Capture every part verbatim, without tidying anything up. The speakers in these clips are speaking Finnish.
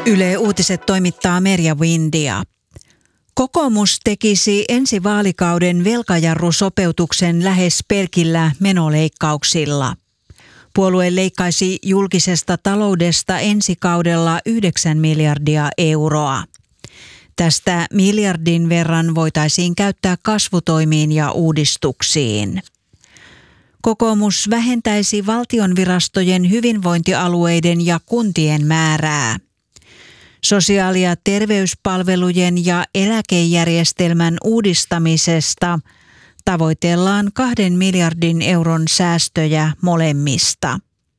Yle Uutiset toimittaa Merja Windia. Kokoomus tekisi ensi vaalikauden velkajarrusopeutuksen lähes pelkillä menoleikkauksilla. Puolue leikkaisi julkisesta taloudesta ensi kaudella yhdeksän miljardia euroa. Tästä miljardin verran voitaisiin käyttää kasvutoimiin ja uudistuksiin. Kokoomus vähentäisi valtionvirastojen, hyvinvointialueiden ja kuntien määrää. Sosiaali- ja terveyspalvelujen ja eläkejärjestelmän uudistamisesta tavoitellaan kahden miljardin euron säästöjä molemmista.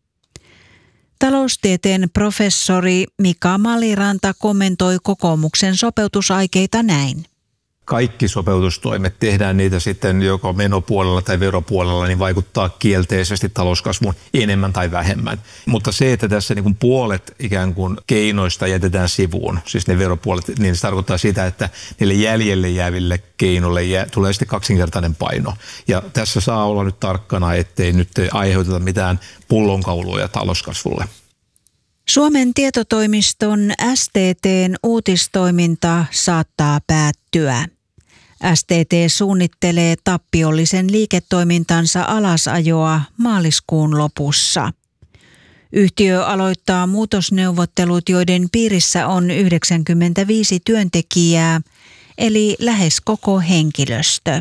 Taloustieteen professori Mika Maliranta kommentoi kokoomuksen sopeutusaikeita näin. Kaikki sopeutustoimet, tehdään niitä sitten joko menopuolella tai veropuolella, niin vaikuttaa kielteisesti talouskasvuun enemmän tai vähemmän. Mutta se, että tässä niin kuin puolet ikään kuin keinoista jätetään sivuun, siis ne veropuolet, niin se tarkoittaa sitä, että niille jäljelle jääville keinoille jää, tulee sitten kaksinkertainen paino. Ja tässä saa olla nyt tarkkana, ettei nyt aiheuteta mitään pullonkauluja talouskasvulle. Suomen tietotoimiston S T T:n uutistoiminta saattaa päättyä. S T T suunnittelee tappiollisen liiketoimintansa alasajoa maaliskuun lopussa. Yhtiö aloittaa muutosneuvottelut, joiden piirissä on yhdeksänkymmentäviisi työntekijää, eli lähes koko henkilöstö.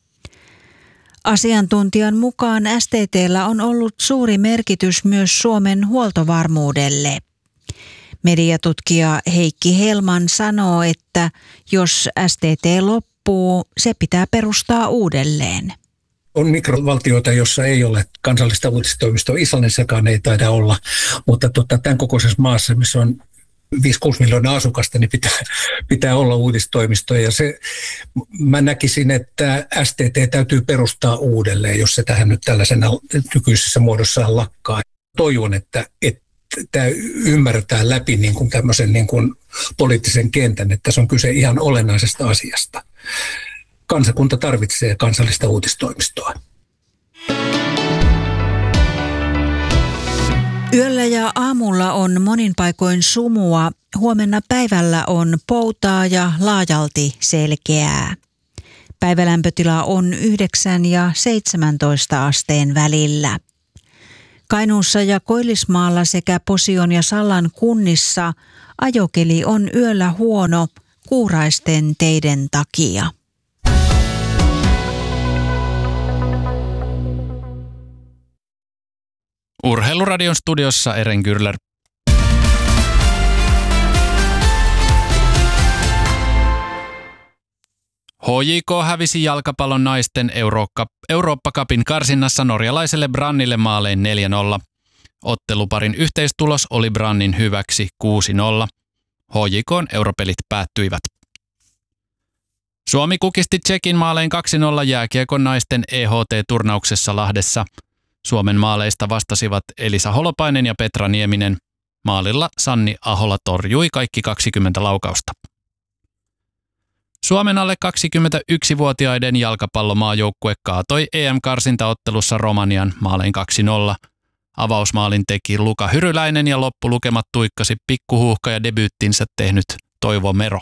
Asiantuntijan mukaan S T T:llä on ollut suuri merkitys myös Suomen huoltovarmuudelle. Mediatutkija Heikki Helman sanoo, että jos S T T loppuu, se pitää perustaa uudelleen. On mikrovaltioita, jossa ei ole kansallista uutistoimistoa. Islannissakaan ei taida olla, mutta tota, tämän kokoisessa maassa, missä on viisi kuusi miljoonaa asukasta, niin pitää, pitää olla uutistoimistoja. Ja se, mä näkisin, että S T T täytyy perustaa uudelleen, jos se tähän nyt tällaisena nykyisessä muodossaan lakkaa. Toivon, että, että tämä ymmärretään läpi niin kuin tämmöisen niin kuin poliittisen kentän, että tässä on kyse ihan olennaisesta asiasta. Kansakunta tarvitsee kansallista uutistoimistoa. Yöllä ja aamulla on monin paikoin sumua, huomenna päivällä on poutaa ja laajalti selkeää. Päivälämpötila on yhdeksän ja seitsemäntoista asteen välillä. Kainuussa ja Koillismaalla sekä Posion ja Sallan kunnissa ajokeli on yöllä huono kuuraisten teiden takia. Urheiluradion studiossa Eren Kyrler. H J K hävisi jalkapallon naisten Eurooppa, Eurooppa-cupin karsinnassa norjalaiselle Brannille maalein neljä nolla. Otteluparin yhteistulos oli Brannin hyväksi kuusi nolla. H J K:n europelit päättyivät. Suomi kukisti Tšekin maalein kaksi nolla jääkiekon naisten E H T-turnauksessa Lahdessa. Suomen maaleista vastasivat Elisa Holopainen ja Petra Nieminen. Maalilla Sanni Ahola torjui kaikki kaksikymmentä laukausta. Suomen alle kaksikymmentäyksivuotiaiden jalkapallomaajoukkue kaatoi E M-karsintaottelussa Romanian maalein kaksi nolla. Avausmaalin teki Luka Hyryläinen ja loppulukemat tuikkasi pikkuhuuhka ja debyyttinsä tehnyt Toivo Mero.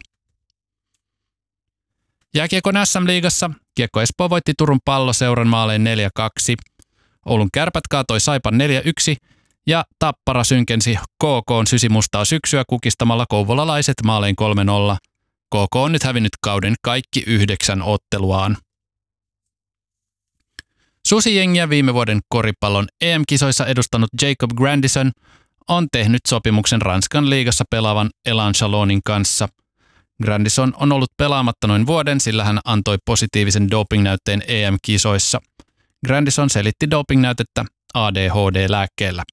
Jääkiekon S M-liigassa Kiekko Espoo voitti Turun Palloseuran maalein neljä kaksi. Oulun Kärpät kaatoi Saipan neljä yksi ja Tappara synkensi K K:n sysimustaa syksyä kukistamalla kouvolalaiset maalein kolme nolla. K K on nyt hävinnyt kauden kaikki yhdeksän otteluaan. Susijengiä viime vuoden koripallon E M-kisoissa edustanut Jacob Grandison on tehnyt sopimuksen Ranskan liigassa pelaavan Elan Chalonin kanssa. Grandison on ollut pelaamatta noin vuoden, sillä hän antoi positiivisen dopingnäytteen E M-kisoissa. Grandison selitti dopingnäytettä A D H D-lääkkeellä.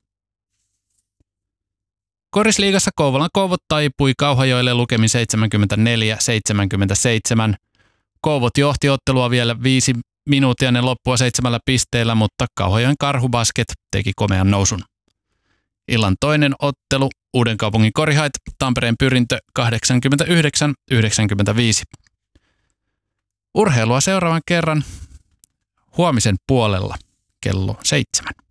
Korisliigassa Kouvolan Kouvot taipui Kauhajoelle lukemin seitsemänkymmentäneljä seitsemänkymmentäseitsemän. Kouvot johti ottelua vielä viisi minuuttia ennen loppua seitsemällä pisteellä, mutta Kauhajoen Karhubasket teki komean nousun. Illan toinen ottelu Uudenkaupungin Korihait Tampereen Pyrintö kahdeksankymmentäyhdeksän yhdeksänkymmentäviisi. Urheilua seuraavan kerran huomisen puolella kello seitsemän.